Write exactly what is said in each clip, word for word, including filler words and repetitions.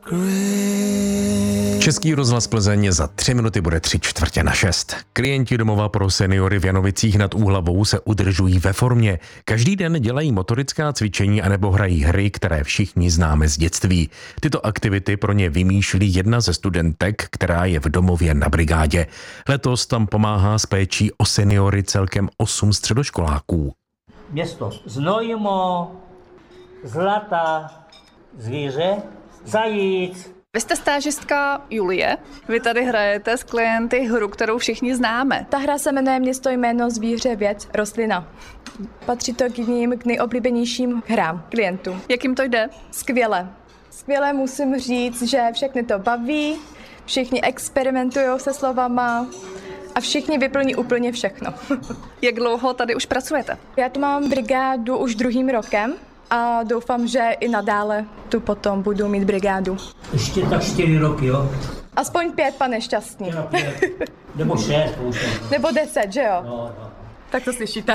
Český rozhlas Plzeň za tři minuty bude tři čtvrtě na šest. Klienti domova pro seniory v Janovicích nad Úhlavou se udržují ve formě. Každý den dělají motorická cvičení anebo hrají hry, které všichni známe z dětství. Tyto aktivity pro ně vymýšlí jedna ze studentek, která je v domově na brigádě. Letos tam pomáhá s péčí o seniory celkem osm středoškoláků. Město Znojmo, Zlata, Zvíře, Zajíc. Vy jste stážistka Julie, vy tady hrajete s klienty hru, kterou všichni známe. Ta hra se jmenuje Město, jméno, zvíře, věc, rostlina. Patří to k jiným, k nejoblíbenějším hrám klientů. Jak jim to jde? Skvěle. Skvěle musím říct, že všechny to baví, všichni experimentují se slovama a všichni vyplní úplně všechno. Jak dlouho tady už pracujete? Já tu mám brigádu už druhým rokem. A doufám, že i nadále tu potom budu mít brigádu. Ještě tak čtyři roky, jo? Aspoň pět, pane Šťastný. Nebo šest. Nebo deset, že jo? No, no. Tak to slyšíte.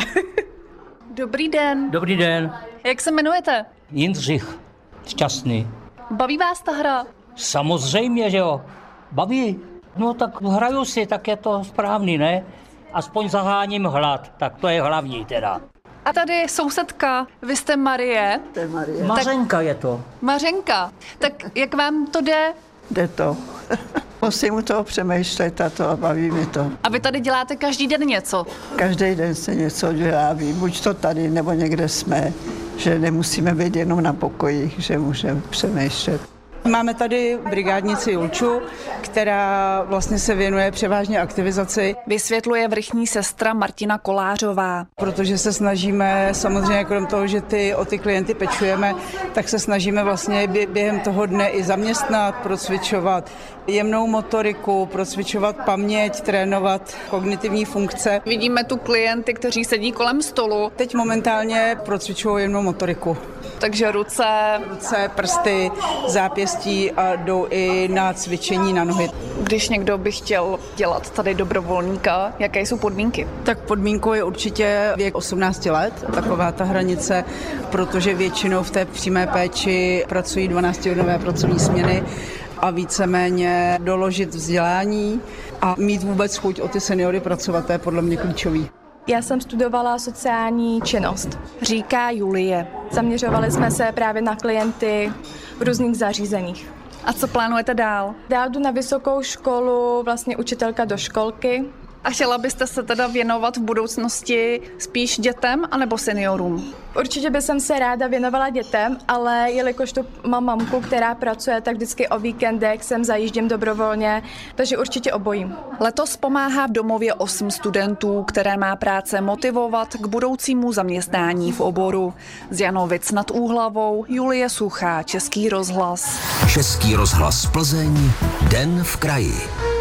Dobrý den. Dobrý den. Jak se jmenujete? Jindřich. Šťastný. Baví vás ta hra? Samozřejmě, že jo. Baví. No tak hraju si, tak je to správný, ne? Aspoň zaháním hlad, tak to je hlavní teda. A tady sousedka, vy jste Marie. To je Marie. Mařenka je to. Mařenka. Tak jak vám to jde? Jde to. Musím u toho přemýšlet a to a baví mi to. A vy tady děláte každý den něco? Každý den se něco dělá, buď to tady, nebo někde jsme, že nemusíme být jenom na pokojích, že můžeme přemýšlet. Máme tady brigádnici Julču, která vlastně se věnuje převážně aktivizaci. Vysvětluje vrchní sestra Martina Kolářová. Protože se snažíme, samozřejmě krom toho, že ty, o ty klienty pečujeme, tak se snažíme vlastně během toho dne i zaměstnat, procvičovat jemnou motoriku, procvičovat paměť, trénovat kognitivní funkce. Vidíme tu klienty, kteří sedí kolem stolu. Teď momentálně procvičují jemnou motoriku. Takže ruce, ruce, prsty, zápěstí a jdou i na cvičení na nohy. Když někdo by chtěl dělat tady dobrovolníka, jaké jsou podmínky? Tak podmínkou je určitě věk osmnáct let, taková ta hranice, protože většinou v té přímé péči pracují dvanáctihodinové pracovní směny a víceméně doložit vzdělání a mít vůbec chuť o ty seniory pracovat, to je podle mě klíčový. Já jsem studovala sociální činnost, říká Julie. Zaměřovali jsme se právě na klienty v různých zařízeních. A co plánujete dál? Dál jdu na vysokou školu, vlastně učitelka do školky. A chtěla byste se teda věnovat v budoucnosti spíš dětem anebo seniorům? Určitě bych se ráda věnovala dětem, ale jelikož tu mám mamku, která pracuje, tak vždycky o víkendech sem zajíždím dobrovolně, takže určitě obojím. Letos pomáhá v domově osm studentů, které má práce motivovat k budoucímu zaměstnání v oboru. Z Janovic nad Úhlavou Julie Suchá, Český rozhlas. Český rozhlas Plzeň, Den v kraji.